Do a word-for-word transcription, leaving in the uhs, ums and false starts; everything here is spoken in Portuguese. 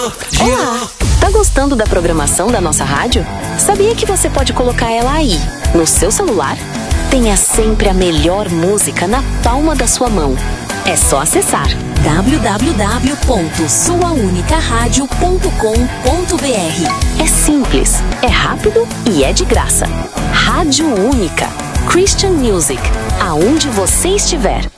Olá! Tá gostando da programação da nossa rádio? Sabia que você pode colocar ela aí, no seu celular? Tenha sempre a melhor música na palma da sua mão. É só acessar w w w ponto sua única rádio ponto com ponto b r. É simples, é rápido e é de graça. Rádio Única. Christian Music. Aonde você estiver.